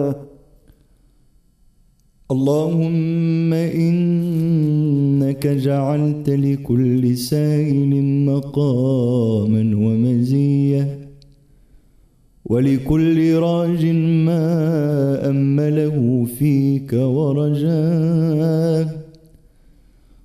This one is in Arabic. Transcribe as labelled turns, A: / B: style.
A: اللهم إنك جعلت لكل سائل مقاما ومزية، ولكل راج ما أمله فيك ورجاه،